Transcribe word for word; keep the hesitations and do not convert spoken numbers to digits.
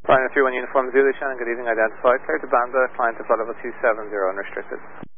Flying three one Uniform Zulu, Shannon, good evening, identified. Clear to Banda, client to flight level two seven zero, unrestricted.